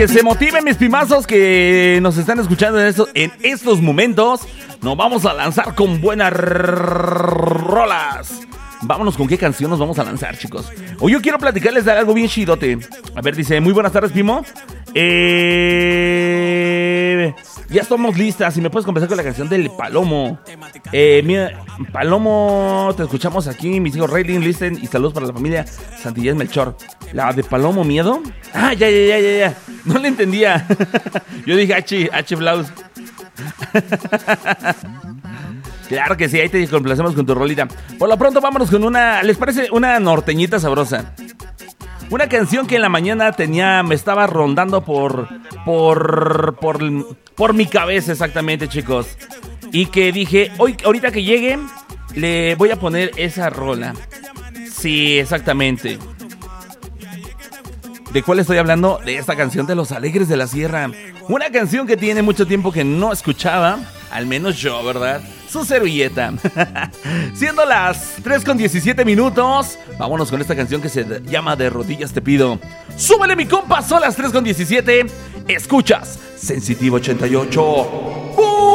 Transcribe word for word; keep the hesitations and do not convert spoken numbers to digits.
Que se motiven mis pimazos que nos están escuchando en estos, en estos momentos. Nos vamos a lanzar con buenas rolas. Vámonos, ¿con qué canción nos vamos a lanzar, chicos? Hoy yo quiero platicarles de algo bien chidote. A ver, dice, muy buenas tardes, Pimo. Eh... Ya estamos listas. Si me puedes comenzar con la canción del Palomo. Eh, mira, Palomo, te escuchamos aquí. Mis hijos Rayling, listen y saludos para la familia Santillán Melchor. ¿La de Palomo Miedo? Ah, ya, ya, ya, ya, ya. No le entendía. Yo dije H, H Blaus. Claro que sí, ahí te complacemos con tu rolita. Por lo pronto vámonos con una, ¿les parece? Una norteñita sabrosa. Una canción que en la mañana tenía, me estaba rondando por, por, por, por mi cabeza exactamente, chicos. Y que dije, hoy, ahorita que llegue, le voy a poner esa rola. Sí, exactamente. ¿De cuál estoy hablando? De esta canción de Los Alegres de la Sierra. Una canción que tiene mucho tiempo que no escuchaba, al menos yo, ¿verdad? Su servilleta. Siendo las tres con diecisiete minutos, vámonos con esta canción que se llama De Rodillas Te Pido. ¡Súbele, mi compa! Son las tres con diecisiete. Escuchas Sensitivo ochenta y ocho.